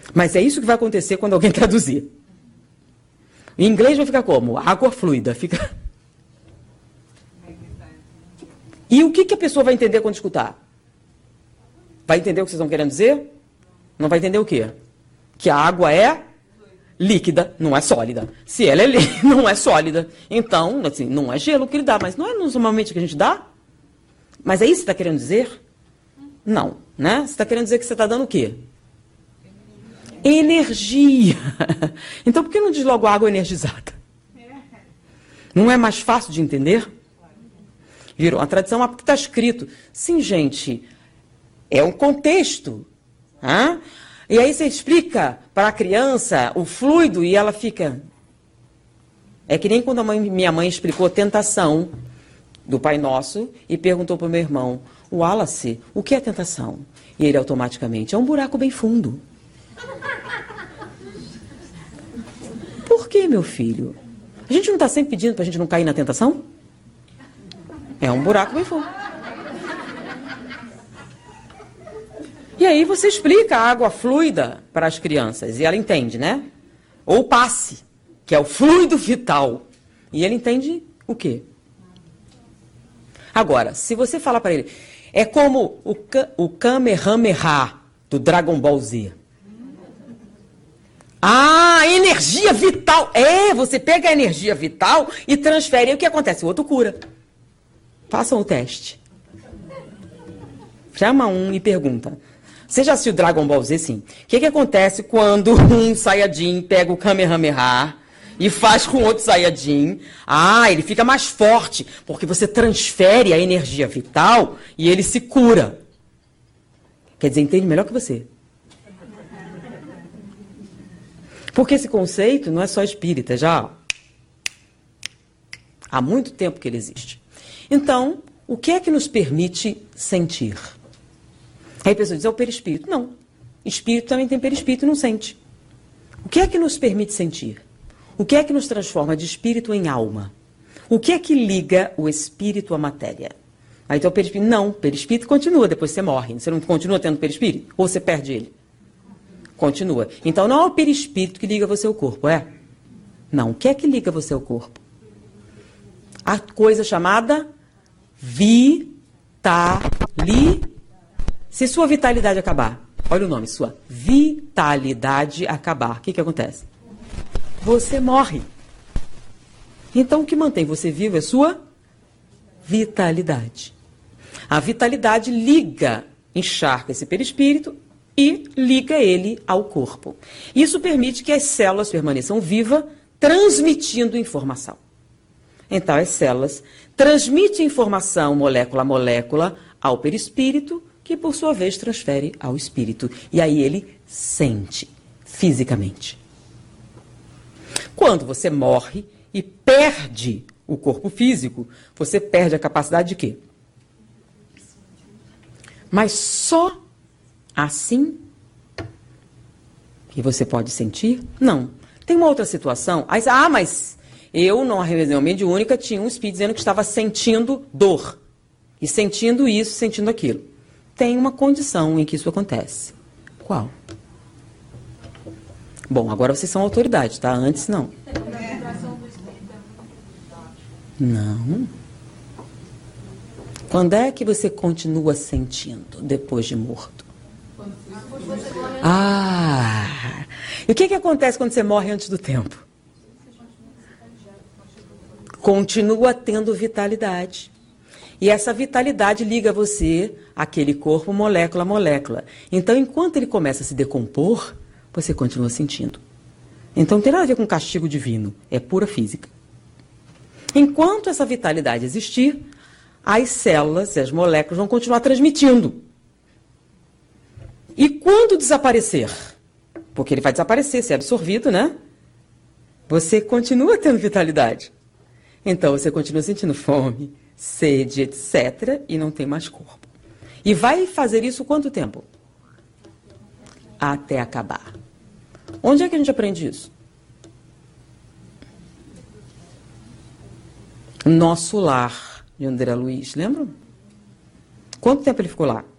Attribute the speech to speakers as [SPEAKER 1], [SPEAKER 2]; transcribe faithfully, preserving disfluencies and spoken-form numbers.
[SPEAKER 1] Mas é isso que vai acontecer quando alguém traduzir. Em inglês vai ficar como? Água fluida. Fica... E o que, que a pessoa vai entender quando escutar? Vai entender o que vocês estão querendo dizer? Não vai entender o quê? Que a água é líquida, não é sólida. Se ela é líquida, não é sólida. Então, assim, não é gelo que ele dá, mas não é normalmente o que a gente dá? Mas é isso que você está querendo dizer? Não, né? Você está querendo dizer que você está dando o quê? Energia. Então, por que não diz logo água energizada? Não é mais fácil de entender? Viram? A tradição é porque está escrito. Sim, gente, é um contexto. Hein? E aí você explica para a criança o fluido e ela fica... É que nem quando a mãe, minha mãe explicou a tentação do Pai Nosso e perguntou para o meu irmão, Wallace, o que é tentação? E ele automaticamente, é um buraco bem fundo. Por que, meu filho? A gente não está sempre pedindo para a gente não cair na tentação? É um buraco bem fundo. E aí você explica a água fluida para as crianças, e ela entende, né? Ou passe, que é o fluido vital. E ele entende o quê? Agora, se você falar para ele, é como o, o Kamehameha do Dragon Ball Z. Ah, energia vital. É, você pega a energia vital e transfere. E o que acontece? O outro cura. Façam o teste. Chama um e pergunta. Você já assistiu Dragon Ball Z? Sim. O que, que acontece quando um Saiyajin pega o Kamehameha e faz com outro Saiyajin? Ah, ele fica mais forte, porque você transfere a energia vital e ele se cura. Quer dizer, entende melhor que você. Porque esse conceito não é só espírita, já há muito tempo que ele existe. Então, o que é que nos permite sentir? Aí a pessoa diz, é o perispírito. Não. Espírito também tem perispírito e não sente. O que é que nos permite sentir? O que é que nos transforma de espírito em alma? O que é que liga o espírito à matéria? Aí então o perispírito, não, o perispírito continua, depois você morre. Você não continua tendo perispírito? Ou você perde ele? Continua. Então não é o perispírito que liga você ao corpo, é? Não. O que é que liga você ao corpo? A coisa chamada vitalidade. Se sua vitalidade acabar, olha o nome, sua vitalidade acabar, o que, que acontece? Você morre. Então, o que mantém você vivo é sua vitalidade. A vitalidade liga, encharca esse perispírito e liga ele ao corpo. Isso permite que as células permaneçam vivas, transmitindo informação. Então, as células transmitem informação molécula a molécula ao perispírito, que por sua vez transfere ao espírito. E aí ele sente fisicamente. Quando você morre e perde o corpo físico, você perde a capacidade de quê? Mas só assim que você pode sentir? Não. Tem uma outra situação. Aí, ah, mas eu, numa reunião mediúnica, tinha um espírito dizendo que estava sentindo dor. E sentindo isso, sentindo aquilo. Tem uma condição em que isso acontece. Qual? Bom, agora vocês são autoridade, tá? Antes, não. Não. Quando é que você continua sentindo depois de morto? Ah! E o que, que acontece quando você morre antes do tempo? Continua tendo vitalidade. E essa vitalidade liga você àquele corpo molécula a molécula. Então, enquanto ele começa a se decompor, você continua sentindo. Então, não tem nada a ver com castigo divino. É pura física. Enquanto essa vitalidade existir, as células e as moléculas vão continuar transmitindo. E quando desaparecer, porque ele vai desaparecer, ser absorvido, né? Você continua tendo vitalidade. Então, você continua sentindo fome, sede, etcétera, e não tem mais corpo. E vai fazer isso quanto tempo? Até acabar. Onde é que a gente aprende isso? Nosso Lar, de André Luiz, lembram? Quanto tempo ele ficou lá?